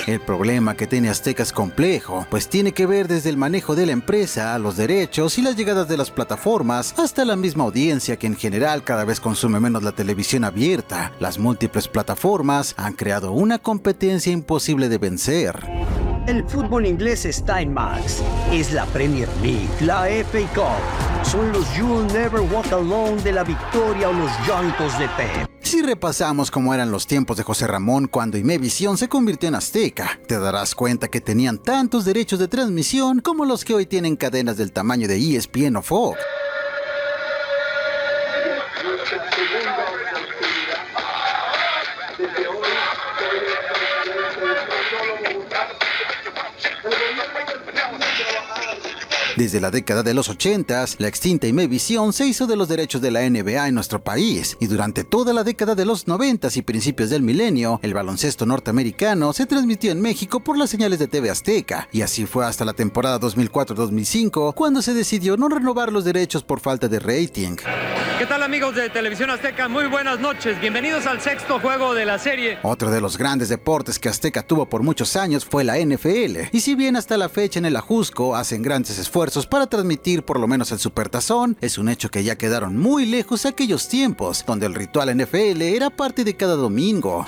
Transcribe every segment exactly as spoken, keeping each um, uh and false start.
El problema que tiene Azteca es complejo, pues tiene que ver desde el manejo de la empresa, los derechos y las llegadas de las plataformas, hasta la misma audiencia que en general cada vez consume menos la televisión abierta. Las múltiples plataformas han creado una competencia imposible de vencer. El fútbol inglés está en Max. Es la Premier League, la F A Cup. Son los You'll Never Walk Alone de la Victoria o los llantos de Pep. Si repasamos cómo eran los tiempos de José Ramón cuando Imevisión se convirtió en Azteca, te darás cuenta que tenían tantos derechos de transmisión como los que hoy tienen cadenas del tamaño de E S P N o Fox. Desde la década de los ochentas, la extinta Imevisión se hizo de los derechos de la N B A en nuestro país, y durante toda la década de los noventas y principios del milenio, el baloncesto norteamericano se transmitió en México por las señales de T V Azteca, y así fue hasta la temporada dos mil cuatro dos mil cinco, cuando se decidió no renovar los derechos por falta de rating. ¿Qué tal, amigos de Televisión Azteca? Muy buenas noches, bienvenidos al sexto juego de la serie. Otro de los grandes deportes que Azteca tuvo por muchos años fue la N F L, y si bien hasta la fecha en el Ajusco hacen grandes esfuerzos para transmitir por lo menos el Supertazón, es un hecho que ya quedaron muy lejos aquellos tiempos donde el ritual N F L era parte de cada domingo.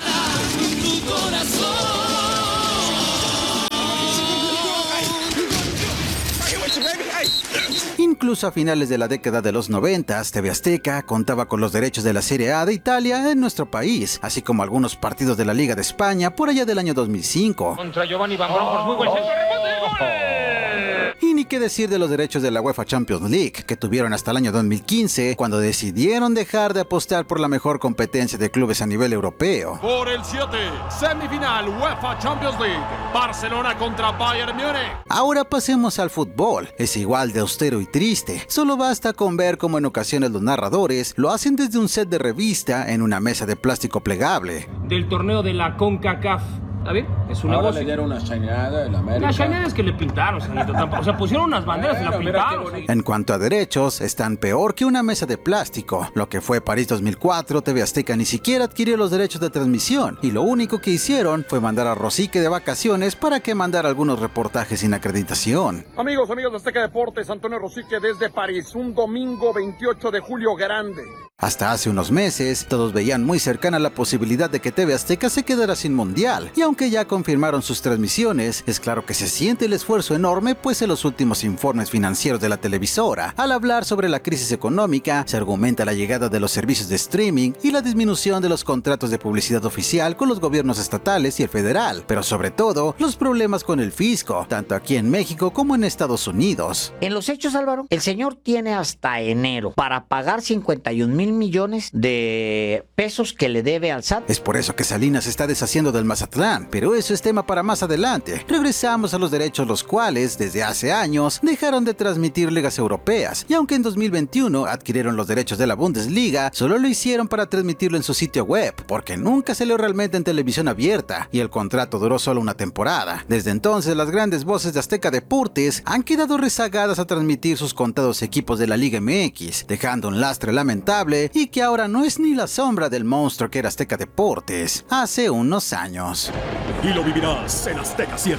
Incluso a finales de la década de los noventas, T V Azteca contaba con los derechos de la Serie A de Italia en nuestro país, así como algunos partidos de la Liga de España por allá del año dos mil cinco. Contra Giovanni Van Bronckhorst, muy buen centro, Y ni qué decir de los derechos de la UEFA Champions League, que tuvieron hasta el año dos mil quince, cuando decidieron dejar de apostar por la mejor competencia de clubes a nivel europeo. Por el siete, semifinal UEFA Champions League, Barcelona contra Bayern Múnich. Ahora pasemos al fútbol. Es igual de austero y triste. Solo basta con ver cómo en ocasiones los narradores lo hacen desde un set de revista en una mesa de plástico plegable. Del torneo de la CONCACAF. ¿Está bien? Es un Ahora negocio. le dieron una chañada en América. Las chañadas que le pintaron, señorito, tampoco. O sea, pusieron unas banderas y la Bueno, mira qué pintaron. bonito. En cuanto a derechos, están peor que una mesa de plástico. Lo que fue París dos mil cuatro, T V Azteca ni siquiera adquirió los derechos de transmisión, y lo único que hicieron fue mandar a Rosique de vacaciones para que mandara algunos reportajes sin acreditación. Amigos, amigos de Azteca Deportes, Antonio Rosique desde París, un domingo veintiocho de julio grande. Hasta hace unos meses, todos veían muy cercana la posibilidad de que T V Azteca se quedara sin mundial, y aunque ya confirmaron sus transmisiones, es claro que se siente el esfuerzo enorme, pues en los últimos informes financieros de la televisora, al hablar sobre la crisis económica, se argumenta la llegada de los servicios de streaming y la disminución de los contratos de publicidad oficial con los gobiernos estatales y el federal, pero sobre todo, los problemas con el fisco, tanto aquí en México como en Estados Unidos. En los hechos, Álvaro, el señor tiene hasta enero para pagar cincuenta y un mil millones de pesos que le debe al S A T. Es por eso que Salinas se está deshaciendo del Mazatlán, pero eso es tema para más adelante. Regresamos a los derechos, los cuales, desde hace años, dejaron de transmitir ligas europeas, y aunque en dos mil veintiuno adquirieron los derechos de la Bundesliga, solo lo hicieron para transmitirlo en su sitio web, porque nunca salió realmente en televisión abierta, y el contrato duró solo una temporada. Desde entonces, las grandes voces de Azteca Deportes han quedado rezagadas a transmitir sus contados equipos de la Liga M X, dejando un lastre lamentable y que ahora no es ni la sombra del monstruo que era Azteca Deportes hace unos años. Y lo vivirás en Azteca siete.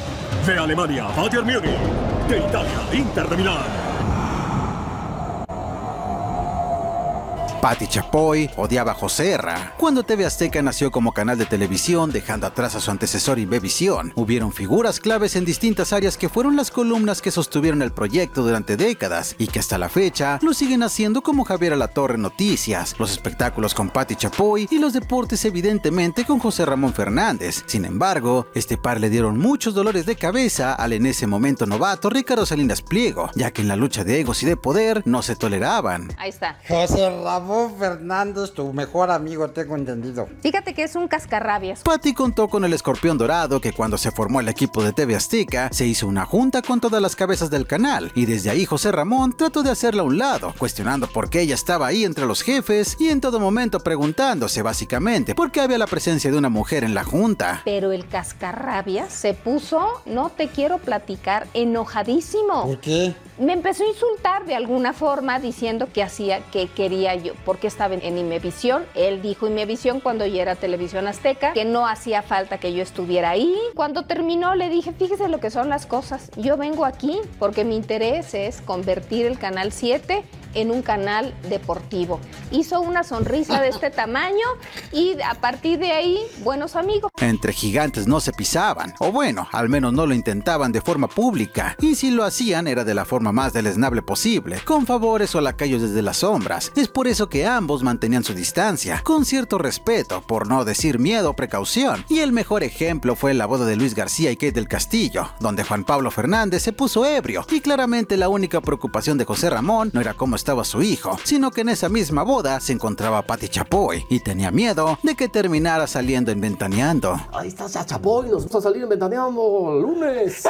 De Alemania, Bayern Múnich. De Italia, Inter de Milán. Pati Chapoy odiaba a Joserra. Cuando T V Azteca nació como canal de televisión, dejando atrás a su antecesor Imevisión, hubieron figuras claves en distintas áreas que fueron las columnas que sostuvieron el proyecto durante décadas y que hasta la fecha lo siguen haciendo, como Javier Alatorre Noticias, los espectáculos con Pati Chapoy y los deportes evidentemente con José Ramón Fernández. Sin embargo, este par le dieron muchos dolores de cabeza al en ese momento novato Ricardo Salinas Pliego, ya que en la lucha de egos y de poder no se toleraban. Ahí está. José Ramón Fernández, tu mejor amigo, tengo entendido. Fíjate que es un cascarrabias. Pati contó con el Escorpión Dorado, que cuando se formó el equipo de T V Azteca, se hizo una junta con todas las cabezas del canal, y desde ahí José Ramón trató de hacerla a un lado, cuestionando por qué ella estaba ahí entre los jefes y en todo momento preguntándose básicamente por qué había la presencia de una mujer en la junta. Pero el cascarrabias se puso, no te quiero platicar, enojadísimo. ¿Por qué? me empezó a insultar de alguna forma diciendo que hacía, que quería yo, porque estaba en Imevisión. Él dijo Imevisión cuando yo era Televisión Azteca, que no hacía falta que yo estuviera ahí. Cuando terminó le dije, fíjese lo que son las cosas. Yo vengo aquí porque mi interés es convertir el Canal siete en un canal deportivo. Hizo una sonrisa de este tamaño y a partir de ahí, buenos amigos. Entre gigantes no se pisaban, o bueno, al menos no lo intentaban de forma pública, y si lo hacían era de la forma más deleznable posible, con favores o lacayos desde las sombras. Es por eso que ambos mantenían su distancia, con cierto respeto, por no decir miedo o precaución, y el mejor ejemplo fue la boda de Luis García y Kate del Castillo, donde Juan Pablo Fernández se puso ebrio, y claramente la única preocupación de José Ramón no era cómo estaba su hijo, sino que en esa misma boda se encontraba Pati Chapoy y tenía miedo de que terminara saliendo en Ventaneando. Ahí está ya Chapoy, nos vamos a salir en Ventaneando el lunes.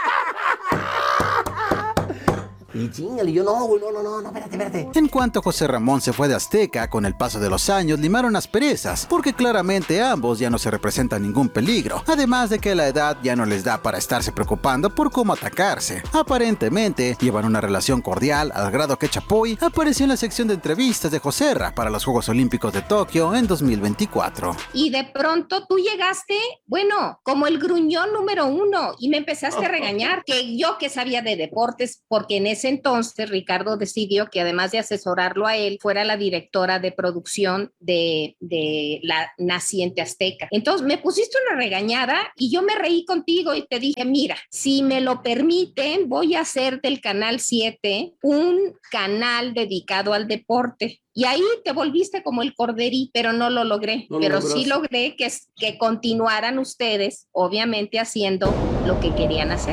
Y chingale, y yo no, güey, no, no, no, no, espérate, espérate. En cuanto José Ramón se fue de Azteca, con el paso de los años limaron asperezas, porque claramente ambos ya no se representan ningún peligro, además de que la edad ya no les da para estarse preocupando por cómo atacarse. Aparentemente llevan una relación cordial, al grado que Chapoy apareció en la sección de entrevistas de Joserra para los Juegos Olímpicos de Tokio en dos mil veinticuatro. Y de pronto tú llegaste, bueno, como el gruñón número uno, y me empezaste a regañar, que yo que sabía de deportes, porque en ese entonces Ricardo decidió que además de asesorarlo a él, fuera la directora de producción de, de la naciente Azteca. Entonces me pusiste una regañada y yo me reí contigo y te dije, mira, si me lo permiten, voy a hacer del Canal siete un canal dedicado al deporte. Y ahí te volviste como el corderí, pero no lo logré. No lo pero lograste. Sí logré que, que continuaran ustedes, obviamente, haciendo lo que querían hacer.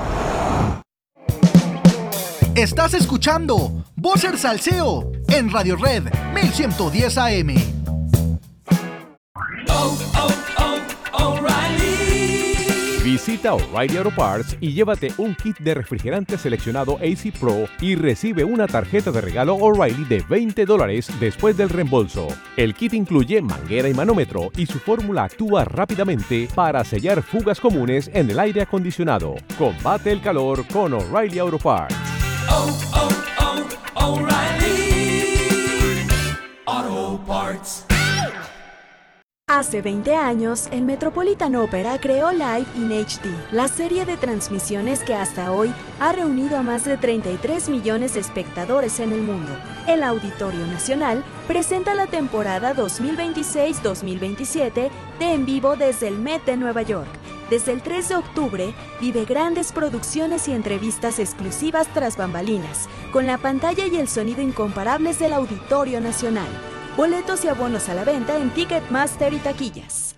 Estás escuchando Boxer Salseo en Radio Red mil ciento diez A M. Oh, oh, oh, O'Reilly. Visita O'Reilly Auto Parts y llévate un kit de refrigerante seleccionado A C Pro y recibe una tarjeta de regalo O'Reilly de veinte dólares después del reembolso. El kit incluye manguera y manómetro y su fórmula actúa rápidamente para sellar fugas comunes en el aire acondicionado. Combate el calor con O'Reilly Auto Parts. Oh, oh, oh, O'Reilly Auto Parts. Hace veinte años, el Metropolitan Opera creó Live in H D, la serie de transmisiones que hasta hoy ha reunido a más de treinta y tres millones de espectadores en el mundo. El Auditorio Nacional presenta la temporada dos mil veintiséis dos mil veintisiete de En Vivo desde el Met de Nueva York. Desde el tres de octubre, vive grandes producciones y entrevistas exclusivas tras bambalinas, con la pantalla y el sonido incomparables del Auditorio Nacional. Boletos y abonos a la venta en Ticketmaster y taquillas.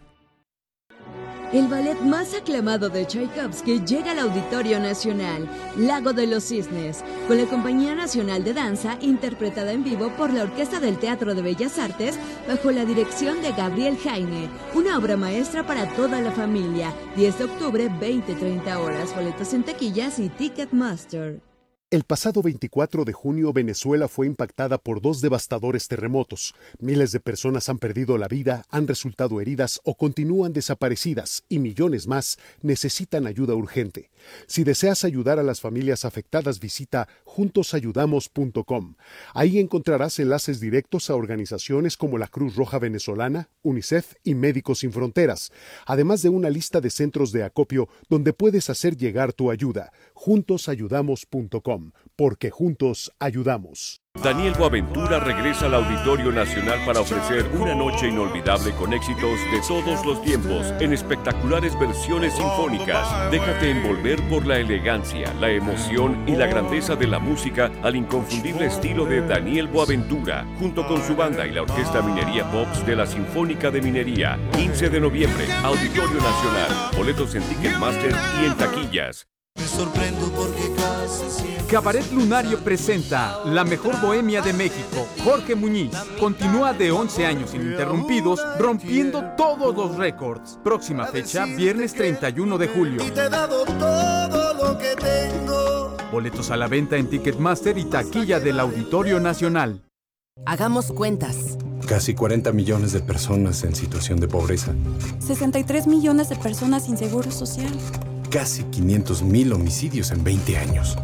El ballet más aclamado de Tchaikovsky llega al Auditorio Nacional, Lago de los Cisnes, con la Compañía Nacional de Danza, interpretada en vivo por la Orquesta del Teatro de Bellas Artes, bajo la dirección de Gabriel Jaime. Una obra maestra para toda la familia. diez de octubre, veinte a treinta horas. Boletos en taquillas y Ticketmaster. El pasado veinticuatro de junio, Venezuela fue impactada por dos devastadores terremotos. Miles de personas han perdido la vida, han resultado heridas o continúan desaparecidas, y millones más necesitan ayuda urgente. Si deseas ayudar a las familias afectadas, visita juntos ayudamos punto com. Ahí encontrarás enlaces directos a organizaciones como la Cruz Roja Venezolana, UNICEF y Médicos Sin Fronteras, además de una lista de centros de acopio donde puedes hacer llegar tu ayuda. juntos ayudamos punto com. Porque juntos ayudamos. Daniel Boaventura regresa al Auditorio Nacional para ofrecer una noche inolvidable con éxitos de todos los tiempos en espectaculares versiones sinfónicas. Déjate envolver por la elegancia, la emoción y la grandeza de la música al inconfundible estilo de Daniel Boaventura, junto con su banda y la Orquesta Minería Pops de la Sinfónica de Minería. quince de noviembre, Auditorio Nacional. Boletos en Ticketmaster y en taquillas. Me sorprendo porque casi siempre... Cabaret Lunario presenta La Mejor Bohemia de México. Jorge Muñiz continúa de once años ininterrumpidos, rompiendo todos los récords. Próxima fecha, viernes treinta y uno de julio. Y te he dado todo lo que tengo. Boletos a la venta en Ticketmaster y taquilla del Auditorio Nacional. Hagamos cuentas. Casi cuarenta millones de personas en situación de pobreza. sesenta y tres millones de personas sin seguro social. Casi quinientos mil homicidios en veinte años.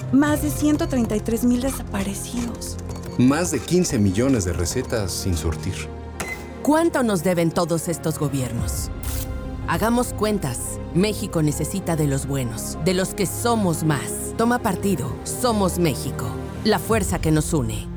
Más de ciento treinta y tres mil desaparecidos. Más de quince millones de recetas sin surtir. ¿Cuánto nos deben todos estos gobiernos? Hagamos cuentas. México necesita de los buenos, de los que somos más. Toma partido. Somos México. La fuerza que nos une.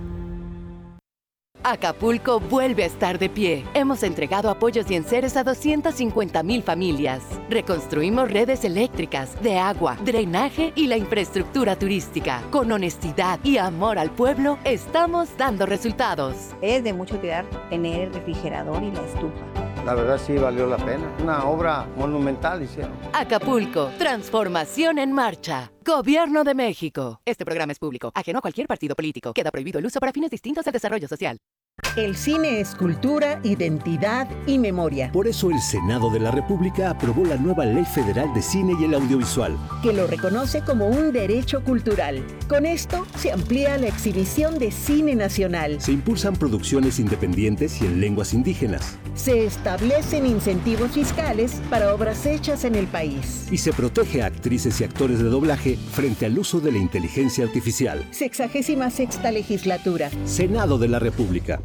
Acapulco vuelve a estar de pie. Hemos entregado apoyos y enseres a doscientas cincuenta mil familias. Reconstruimos redes eléctricas, de agua, drenaje y la infraestructura turística. Con honestidad y amor al pueblo, estamos dando resultados. Es de mucha utilidad tener el refrigerador y la estufa. La verdad sí valió la pena. Una obra monumental hicieron. Acapulco, transformación en marcha. Gobierno de México. Este programa es público, ajeno a cualquier partido político. Queda prohibido el uso para fines distintos al desarrollo social. El cine es cultura, identidad y memoria. Por eso el Senado de la República aprobó la nueva Ley Federal de Cine y el Audiovisual, que lo reconoce como un derecho cultural. Con esto se amplía la exhibición de cine nacional. Se impulsan producciones independientes y en lenguas indígenas. Se establecen incentivos fiscales para obras hechas en el país. Y se protege a actrices y actores de doblaje frente al uso de la inteligencia artificial. Sexagésima sexta legislatura. Senado de la República.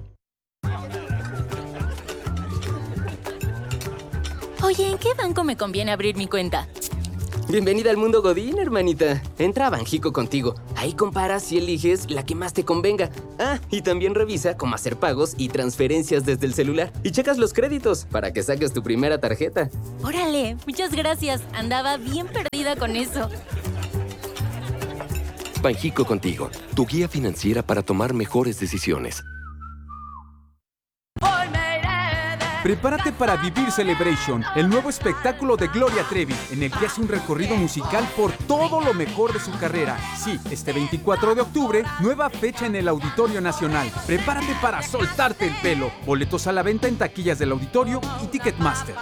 Oye, ¿en qué banco me conviene abrir mi cuenta? Bienvenida al mundo Godín, hermanita. Entra a Banjico contigo. Ahí comparas y eliges la que más te convenga. Ah, y también revisa cómo hacer pagos y transferencias desde el celular. Y checas los créditos para que saques tu primera tarjeta. Órale, muchas gracias. Andaba bien perdida con eso. Banjico contigo, tu guía financiera para tomar mejores decisiones. Prepárate para vivir Celebration, el nuevo espectáculo de Gloria Trevi, en el que hace un recorrido musical por todo lo mejor de su carrera. Sí, este veinticuatro de octubre, nueva fecha en el Auditorio Nacional. Prepárate para soltarte el pelo. Boletos a la venta en taquillas del Auditorio y Ticketmaster.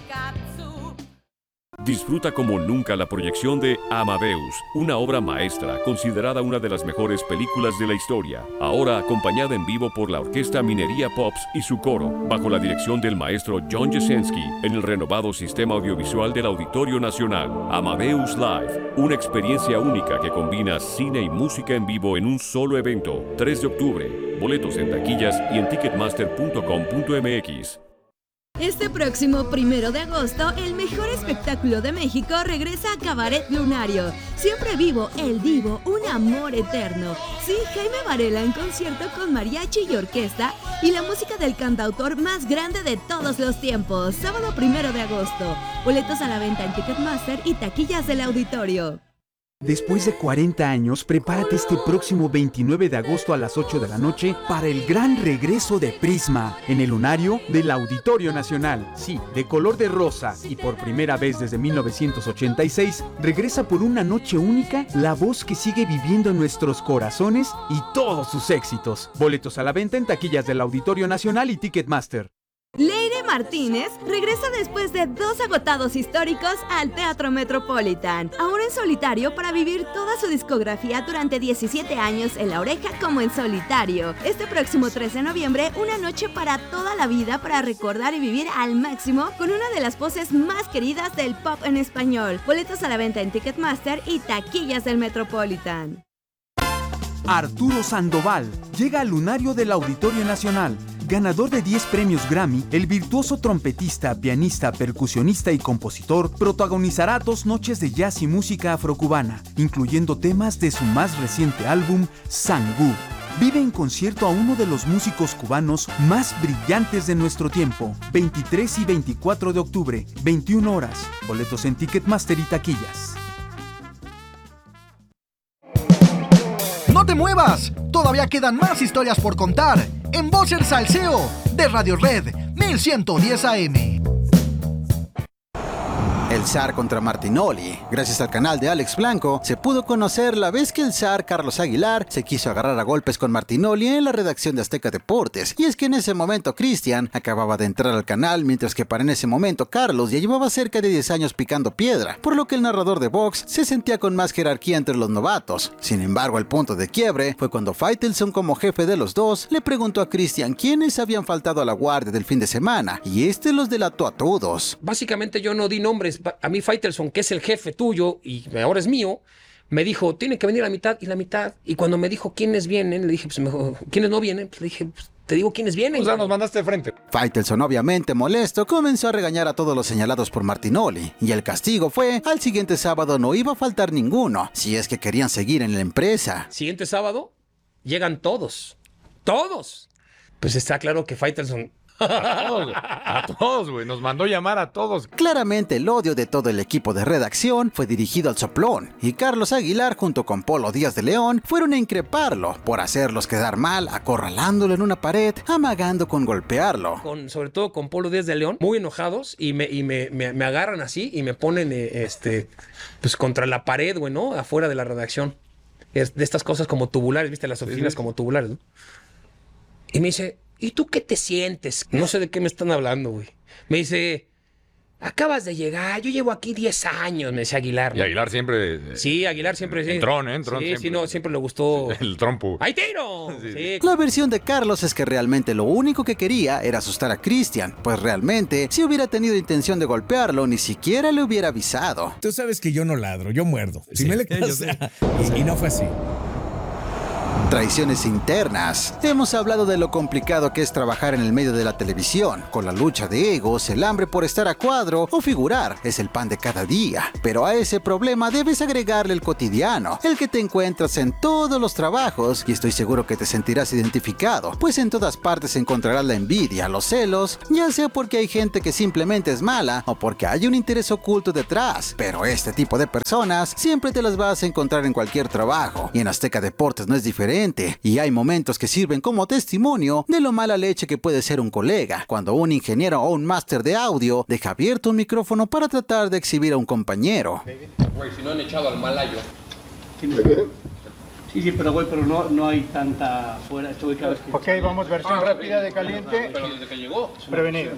Disfruta como nunca la proyección de Amadeus, una obra maestra considerada una de las mejores películas de la historia, ahora acompañada en vivo por la Orquesta Minería Pops y su coro, bajo la dirección del maestro John Jasenski, en el renovado sistema audiovisual del Auditorio Nacional. Amadeus Live, una experiencia única que combina cine y música en vivo en un solo evento. tres de octubre, boletos en taquillas y en ticketmaster punto com punto m x. Este próximo primero de agosto, el mejor espectáculo de México regresa a Cabaret Lunario. Siempre vivo, el divo, un amor eterno. Sí, Jaime Varela en concierto con mariachi y orquesta y la música del cantautor más grande de todos los tiempos. Sábado primero de agosto. Boletos a la venta en Ticketmaster y taquillas del Auditorio. Después de cuarenta años, prepárate este próximo veintinueve de agosto a las ocho de la noche para el gran regreso de Prisma en el lunario del Auditorio Nacional. Sí, de color de rosa y por primera vez desde mil novecientos ochenta y seis, regresa por una noche única la voz que sigue viviendo en nuestros corazones y todos sus éxitos. Boletos a la venta en taquillas del Auditorio Nacional y Ticketmaster. Leire Martínez regresa después de dos agotados históricos al Teatro Metropolitan, ahora en solitario para vivir toda su discografía durante diecisiete años en La Oreja como en solitario. Este próximo trece de noviembre, una noche para toda la vida para recordar y vivir al máximo con una de las voces más queridas del pop en español. Boletos a la venta en Ticketmaster y taquillas del Metropolitan. Arturo Sandoval llega al lunario del Auditorio Nacional. Ganador de diez premios Grammy, el virtuoso trompetista, pianista, percusionista y compositor protagonizará dos noches de jazz y música afrocubana, incluyendo temas de su más reciente álbum, Sangú. Vive en concierto a uno de los músicos cubanos más brillantes de nuestro tiempo. veintitrés y veinticuatro de octubre, veintiuna horas. Boletos en Ticketmaster y taquillas. ¡No te muevas! Todavía quedan más historias por contar en Voz el Salseo de Radio Red mil ciento diez A M. El zar contra Martinoli. Gracias al canal de Alex Blanco, se pudo conocer la vez que el zar Carlos Aguilar se quiso agarrar a golpes con Martinoli en la redacción de Azteca Deportes. Y es que en ese momento Cristian acababa de entrar al canal, mientras que para en ese momento Carlos ya llevaba cerca de diez años picando piedra, por lo que el narrador de box se sentía con más jerarquía entre los novatos. Sin embargo, el punto de quiebre fue cuando Faitelson, como jefe de los dos, le preguntó a Cristian quiénes habían faltado a la guardia del fin de semana, y este los delató a todos. Básicamente yo no di nombres. A mí Faitelson, que es el jefe tuyo y ahora es mío, me dijo, tiene que venir la mitad y la mitad. Y cuando me dijo quiénes vienen, le dije, pues mejor, ¿quiénes no vienen? Pues le dije, pues, te digo quiénes vienen. O sea, nos mandaste de frente. Faitelson, obviamente molesto, comenzó a regañar a todos los señalados por Martinoli. Y el castigo fue, al siguiente sábado no iba a faltar ninguno, si es que querían seguir en la empresa. Siguiente sábado, llegan todos. ¡Todos! Pues está claro que Faitelson... A todos, a todos, güey. Nos mandó llamar a todos. Claramente el odio de todo el equipo de redacción fue dirigido al soplón, y Carlos Aguilar junto con Polo Díaz de León fueron a increparlo por hacerlos quedar mal, acorralándolo en una pared, amagando con golpearlo. Con, sobre todo con Polo Díaz de León, muy enojados, y me, y me, me, me agarran así y me ponen eh, este, pues contra la pared, güey, ¿no? Afuera de la redacción. Es de estas cosas como tubulares, ¿viste? Las oficinas como tubulares, ¿no? Y me dice... ¿Y tú qué te sientes? No sé de qué me están hablando, güey. Me dice, acabas de llegar, yo llevo aquí diez años, me decía Aguilar, ¿no? Y Aguilar siempre... Eh, sí, Aguilar siempre... Sí. Entrón, ¿eh? Entrón sí, siempre. sí, no, siempre le gustó... El trompo. ¡Ay, tiro! Sí. Sí. La versión de Carlos es que realmente lo único que quería era asustar a Cristian, pues realmente, si hubiera tenido intención de golpearlo, ni siquiera le hubiera avisado. Tú sabes que yo no ladro, yo muerdo. Si sí, me le sí, y, y no fue así. Traiciones internas. Hemos hablado de lo complicado que es trabajar en el medio de la televisión, con la lucha de egos, el hambre por estar a cuadro o figurar es el pan de cada día. Pero a ese problema debes agregarle el cotidiano, el que te encuentras en todos los trabajos, y estoy seguro que te sentirás identificado, pues en todas partes encontrarás la envidia, los celos, ya sea porque hay gente que simplemente es mala o porque hay un interés oculto detrás. Pero este tipo de personas siempre te las vas a encontrar en cualquier trabajo, y en Azteca Deportes no es diferente. Y hay momentos que sirven como testimonio de lo mala leche que puede ser un colega, cuando un ingeniero o un máster de audio deja abierto un micrófono para tratar de exhibir a un compañero. Güey, si no han echado al malayo. Sí, sí, pero güey, pero no, no hay tanta fuera. Esto cada vez que... Ok, vamos, versión rápida de caliente. Pero desde que llegó. Prevenido.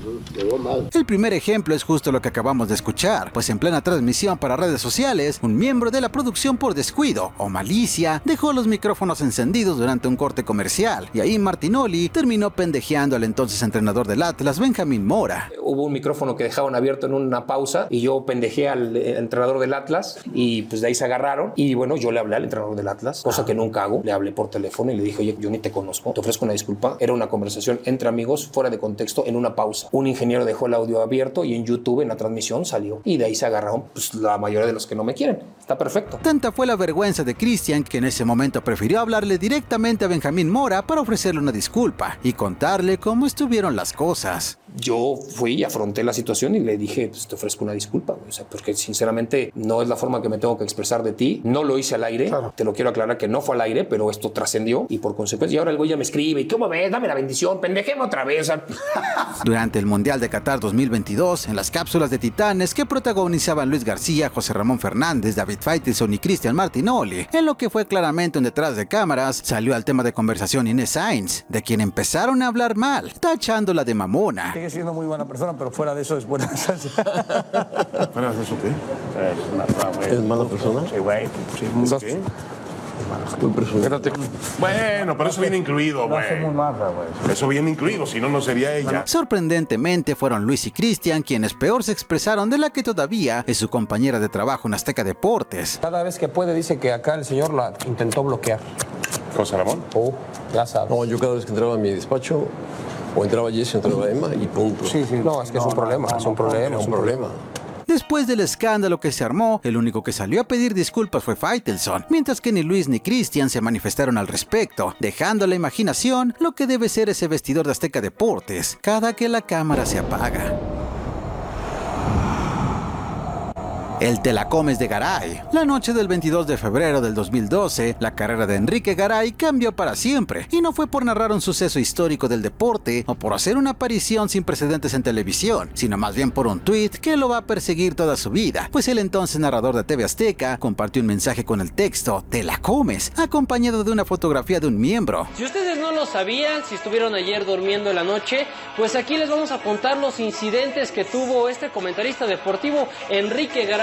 El primer ejemplo es justo lo que acabamos de escuchar, pues en plena transmisión para redes sociales, un miembro de la producción por descuido o malicia dejó los micrófonos encendidos durante un corte comercial, y ahí Martinoli terminó pendejeando al entonces entrenador del Atlas, Benjamín Mora. Hubo un micrófono que dejaban abierto en una pausa y yo pendejé al entrenador del Atlas y pues de ahí se agarraron y bueno, yo le hablé al entrenador del Atlas, cosa que nunca hago. Le hablé por teléfono y le dije, oye, yo ni te conozco, te ofrezco una disculpa. Era una conversación entre amigos, fuera de contexto, en una pausa. Un ingeniero dejó el audio abierto y en YouTube, en la transmisión, salió. Y de ahí se agarraron pues, la mayoría de los que no me quieren. Está perfecto. Tanta fue la vergüenza de Cristian que en ese momento prefirió hablarle directamente a Benjamín Mora para ofrecerle una disculpa y contarle cómo estuvieron las cosas. Yo fui y afronté la situación y le dije, pues te ofrezco una disculpa, o sea, porque sinceramente no es la forma que me tengo que expresar de ti. No lo hice al aire, claro. Te lo quiero aclarar que no fue al aire, pero esto trascendió y por consecuencia, y ahora el güey ya me escribe, ¿y cómo ves? Dame la bendición, pendejeme otra vez. Durante el Mundial de Qatar dos mil veintidós, en las cápsulas de Titanes que protagonizaban Luis García, José Ramón Fernández, David Faitelson y Cristian Martinoli, en lo que fue claramente un detrás de cámaras, salió al tema de conversación Inés Sainz, de quien empezaron a hablar mal, tachándola de mamona. Sigue siendo muy buena persona, pero fuera de eso es buena persona. ¿Fuera de eso qué? Es una ¿Es mala persona? Sí, güey. Sí, ¿muy qué? Espérate. Bueno, pero eso viene incluido, güey. Eso viene incluido, si no, no sería ella. Sorprendentemente fueron Luis y Cristian quienes peor se expresaron de la que todavía es su compañera de trabajo en Azteca Deportes. Cada vez que puede dice que acá el señor la intentó bloquear. ¿José Ramón? Oh, ya sabes. No, yo cada vez que entraba a mi despacho, o entraba Jesse, o entraba Emma y punto. Sí, sí. No, es que no, es un problema, no, es un problema. Es un problema. Después del escándalo que se armó, el único que salió a pedir disculpas fue Faitelson, mientras que ni Luis ni Cristian se manifestaron al respecto, dejando a la imaginación lo que debe ser ese vestidor de Azteca Deportes cada que la cámara se apaga. El Te la comes de Garay. La noche del veintidós de febrero del dos mil doce, la carrera de Enrique Garay cambió para siempre, y no fue por narrar un suceso histórico del deporte o por hacer una aparición sin precedentes en televisión, sino más bien por un tuit que lo va a perseguir toda su vida, pues el entonces narrador de T V Azteca compartió un mensaje con el texto "Te la comes", acompañado de una fotografía de un miembro. Si ustedes no lo sabían, si estuvieron ayer durmiendo en la noche, pues aquí les vamos a contar los incidentes que tuvo este comentarista deportivo Enrique Garay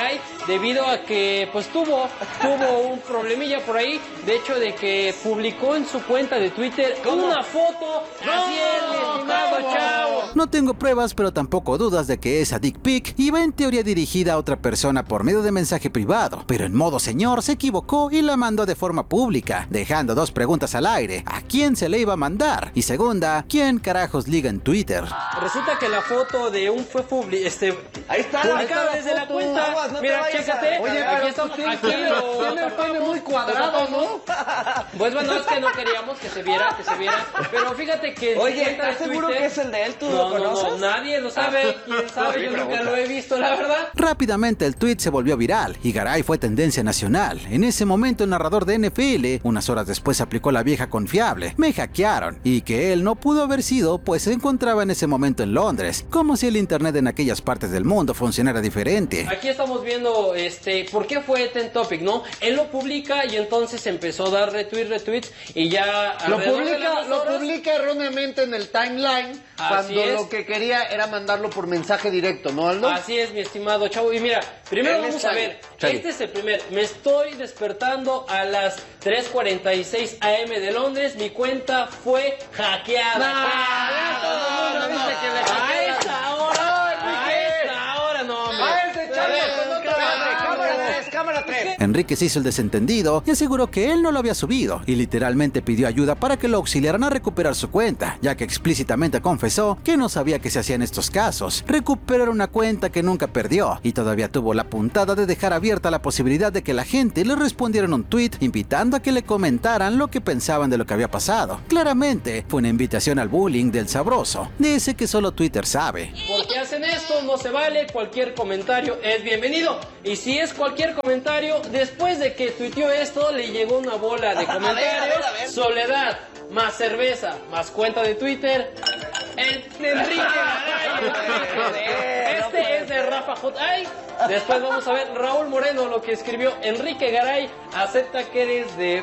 Garay debido a que pues tuvo, tuvo un problemilla por ahí, de hecho de que publicó en su cuenta de Twitter ¿Cómo? una foto, no, así es, mi estimado chavo. No tengo pruebas, pero tampoco dudas de que esa dick pic iba en teoría dirigida a otra persona por medio de mensaje privado, pero en modo señor se equivocó y la mandó de forma pública, dejando dos preguntas al aire: ¿a quién se le iba a mandar? Y segunda, ¿quién carajos liga en Twitter? Resulta que la foto de un fue publi este ahí está, publicada ahí está desde la, foto, cuenta. Aguas, no Mira, te chécate. A... Oye, aquí estamos, aquí lo tiene el pene muy cuadrado, ¿no? Pues bueno, es que no queríamos que se viera, que se viera. Pero fíjate que oye, ¿estás seguro Twitter, que es el de él? ¿Tú no, lo conoces? No, no, nadie lo sabe. ¿Quién sabe? Yo nunca lo he visto, la verdad. Rápidamente el tweet se volvió viral y Garay fue tendencia nacional. En ese momento el narrador de N F L, unas horas después aplicó la vieja confiable: me hackearon, y que él no pudo haber sido, pues se encontraba en ese momento en Londres, como si el internet en aquellas partes del mundo funcionara diferente. Aquí estamos viendo este por qué fue Trend Topic, ¿no? Él lo publica y entonces empezó a dar retweet, retweets y ya lo publica, lo publica erróneamente en el timeline. Así cuando es. Lo que quería era mandarlo por mensaje directo, ¿no, Aldo? Así es, mi estimado chavo. Y mira, primero Él vamos a ver. Chale. Este es el primer. Me estoy despertando a las tres cuarenta y seis a eme de Londres. Mi cuenta fue hackeada. No, ah, todo el mundo no, no, viste que le hackearon. A esta hora. A esta hora, no, hombre. A ese chavo, cámara tres, cámara tres. Enrique se hizo el desentendido y aseguró que él no lo había subido y literalmente pidió ayuda para que lo auxiliaran a recuperar su cuenta, ya que explícitamente confesó que no sabía que se hacía en estos casos: recuperar una cuenta que nunca perdió, y todavía tuvo la puntada de dejar abierta la posibilidad de que la gente le respondiera en un tweet invitando a que le comentaran lo que pensaban de lo que había pasado. Claramente fue una invitación al bullying del sabroso, de ese que solo Twitter sabe. ¿Por qué hacen esto? No se vale, cualquier comentario es bienvenido. Y si es cualquier comentario, después de que tuiteó esto, le llegó una bola de comentarios. A ver, a ver, a ver. Soledad, más cerveza, más cuenta de Twitter. El de Enrique Garay. Este es de Rafa J. Ay, después vamos a ver Raúl Moreno, lo que escribió Enrique Garay: acepta que eres de...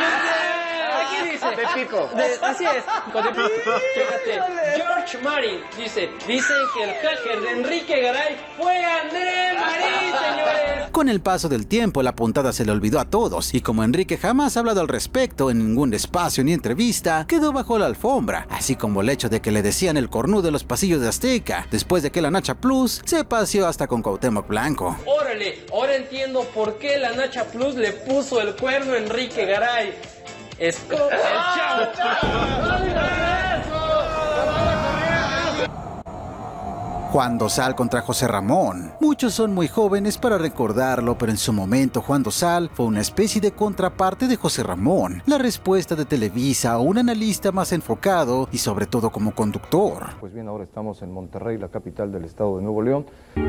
Aquí dice de pico. De, así es. Chécate. George Marin dice: dicen que el hacker de Enrique Garay fue André Marín, señores. Con el paso del tiempo, la puntada se le olvidó a todos, y como Enrique jamás ha hablado al respecto en ningún espacio ni entrevista, quedó bajo la alfombra, así como el hecho de que le decían el cornudo de los pasillos de Azteca, después de que la Nacha Plus se paseó hasta con Cuauhtémoc Blanco. Órale, ahora entiendo por qué la Nacha Plus le puso el cuerno a Enrique Garay. Es como el chavo. Juan Dosal contra José Ramón. Muchos son muy jóvenes para recordarlo, pero en su momento Juan Dosal fue una especie de contraparte de José Ramón, la respuesta de Televisa, un analista más enfocado y sobre todo como conductor. Pues bien, ahora estamos en Monterrey, la capital del estado de Nuevo León.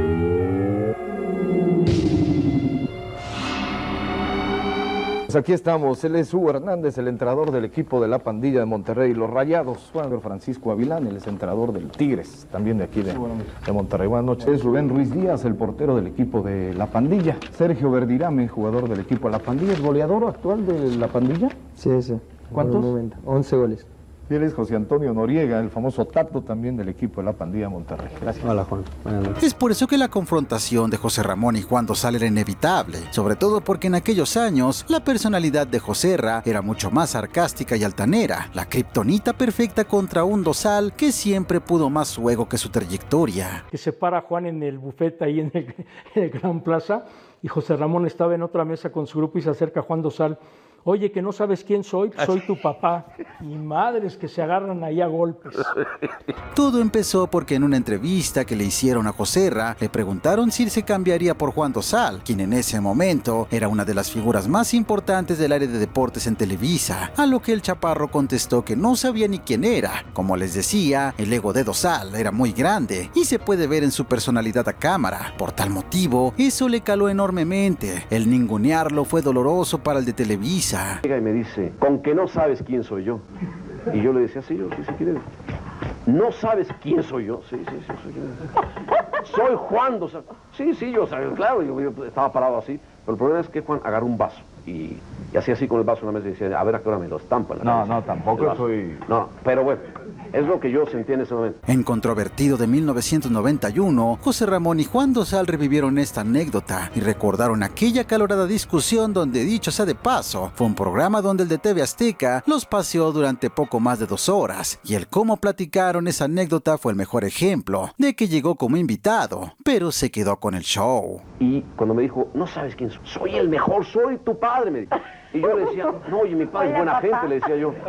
Pues aquí estamos, él es Hugo Hernández, el entrenador del equipo de la pandilla de Monterrey, los Rayados. Juan Francisco Avilán, él es entrenador del Tigres, también de aquí de, de Monterrey. Buenas noches. Es Rubén Ruiz Díaz, el portero del equipo de la pandilla. Sergio Verdirame, jugador del equipo de la pandilla, ¿es goleador actual de la pandilla? Sí, sí. ¿Cuántos? once goles. Y él es José Antonio Noriega, el famoso Tato también del equipo de la pandilla Monterrey. Gracias. Hola, Juan. Buenas noches. Es por eso que la confrontación de José Ramón y Juan Dosal era inevitable, sobre todo porque en aquellos años la personalidad de Joserra era mucho más sarcástica y altanera, la kriptonita perfecta contra un Dosal que siempre pudo más su ego que su trayectoria. Que se para Juan en el buffet ahí en el, en el Gran Plaza, y José Ramón estaba en otra mesa con su grupo y se acerca a Juan Dosal. Oye, que no sabes quién soy, soy tu papá. Y madres que se agarran ahí a golpes. Todo empezó porque en una entrevista que le hicieron a Joserra, le preguntaron si se cambiaría por Juan Dosal, quien en ese momento era una de las figuras más importantes del área de deportes en Televisa, a lo que el chaparro contestó que no sabía ni quién era. Como les decía, el ego de Dosal era muy grande y se puede ver en su personalidad a cámara. Por tal motivo, eso le caló enormemente. El ningunearlo fue doloroso para el de Televisa. Llega y me dice, con que no sabes quién soy yo. Y yo le decía, sí, yo, sí, sí, ¿quieres? ¿No sabes quién soy yo? Sí, sí, sí, soy, soy Juan Dosal. Sí, sí, yo, claro, yo, yo estaba parado así, pero el problema es que Juan agarró un vaso y y hacía así con el vaso en la mesa y decía, a ver a qué hora me lo estampa. La No, cabeza, no, tampoco el vaso. soy... No, pero bueno, es lo que yo sentí en ese momento. En Controvertido de mil novecientos noventa y uno, José Ramón y Juan Dosal revivieron esta anécdota y recordaron aquella acalorada discusión donde, dicho sea de paso, fue un programa donde el de T V Azteca los paseó durante poco más de dos horas, y el cómo platicaron esa anécdota fue el mejor ejemplo de que llegó como invitado, pero se quedó con el show. Y cuando me dijo, no sabes quién soy, soy el mejor, soy tu padre, me dijo. Y yo le decía, no, oye, mi padre es buena gente, le decía yo.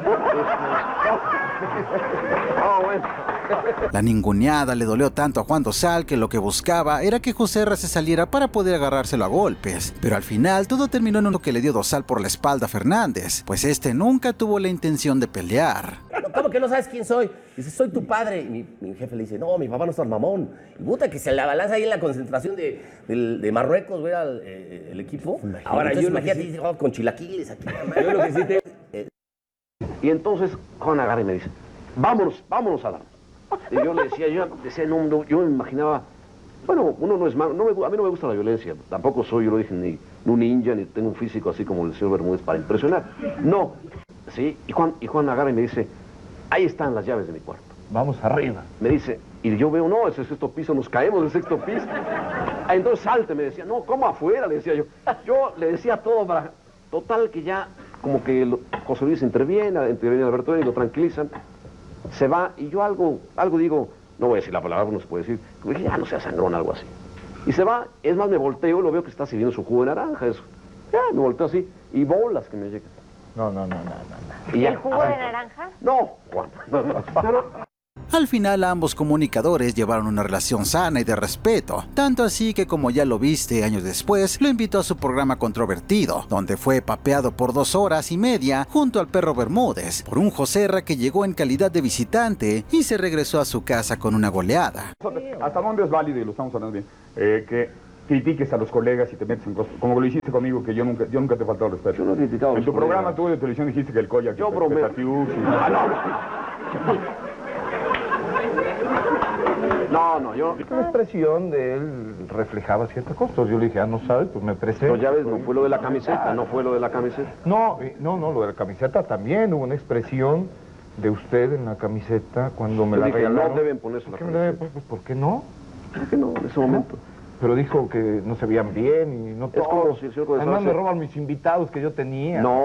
Oh, bueno. La ninguneada le dolió tanto a Juan Dosal que lo que buscaba era que Joserra se saliera para poder agarrárselo a golpes, pero al final todo terminó en uno que le dio Dosal por la espalda a Fernández, pues este nunca tuvo la intención de pelear. ¿Cómo que no sabes quién soy? Dice, soy tu padre. Y mi, mi jefe le dice, no, mi papá no es tan mamón. Y puta, que se la balanza ahí en la concentración de, de, de Marruecos, güey, el, el equipo. Ahora, entonces, yo imagínate, sí... dice, oh, con chilaquiles aquí. Yo lo que sí te... eh. Y entonces Juan agarra y me dice, vámonos, vámonos a dar. Y yo le decía, yo decía, no, no, yo me imaginaba, bueno, uno no es malo, no me, a mí no me gusta la violencia, tampoco soy, yo lo dije, ni, ni un ninja, ni tengo un físico así como el señor Bermúdez para impresionar. No, sí, y Juan, y Juan agarra y me dice, ahí están las llaves de mi cuarto. Vamos arriba. Me dice, y yo veo, no, ese es sexto piso, nos caemos del sexto piso. Ah, entonces salte, me decía, no, ¿cómo afuera? Le decía yo. Yo le decía todo para, total que ya, como que lo, José Luis interviene, interviene Alberto y lo tranquilizan. Se va, y yo algo, algo digo, no voy a decir la palabra, no se puede decir, dije, ya no sea sangrón, algo así. Y se va, es más, me volteo, lo veo que está sirviendo su jugo de naranja, eso. Ya, me volteo así, y bolas que me llegan. No, no, no, no, no. Y ya, ¿El jugo de naranja? No, Juan, no, no, pero... Al final ambos comunicadores llevaron una relación sana y de respeto, tanto así que, como ya lo viste años después, lo invitó a su programa Controvertido, donde fue papeado por dos horas y media junto al perro Bermúdez, por un Joserra que llegó en calidad de visitante y se regresó a su casa con una goleada. ¿Hasta dónde es válido, y lo estamos hablando bien, eh, que critiques a los colegas y te metes en cosas, como lo hiciste conmigo, que yo nunca, yo nunca te he faltado respeto? Yo no he criticado a En los tu colegas. programa tú de televisión dijiste que el Koyak... Yo bromeo. No, no, yo... La expresión de él reflejaba ciertas cosas. Yo le dije, ah, no sabes, pues me presento. Pero ya ves, no fue lo de la camiseta, no fue lo de la camiseta. No, no, no, lo de la camiseta también. Hubo una expresión de usted en la camiseta cuando me Yo la dije, regalaron. no deben ponerse la ¿Por qué, me deben? camiseta? Pues, ¿por qué no? ¿Por qué no, en ese momento? Pero dijo que no se veían bien y no Es todos. como si el señor Codesal Además me se- roban mis invitados que yo tenía. No.